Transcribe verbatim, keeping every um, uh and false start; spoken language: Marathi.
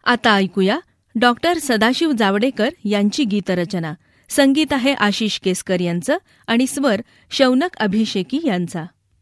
आता ऐकूया डॉक्टर सदाशिव जावडेकर यांची गीतरचना. संगीत आहे आशिष केसकर यांचं आणि स्वर शौनक अभिषेकी यांचा.